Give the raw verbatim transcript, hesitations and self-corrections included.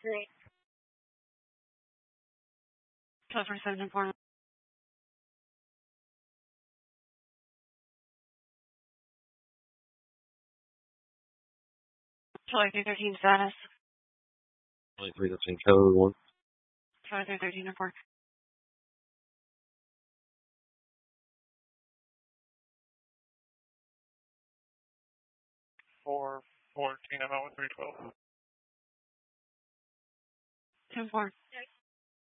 twelve for seven and four. Charlie three thirteen status. Charlie three thirteen code one. Charlie three thirteen and four. four fourteen, I'm out with three twelve. Two four.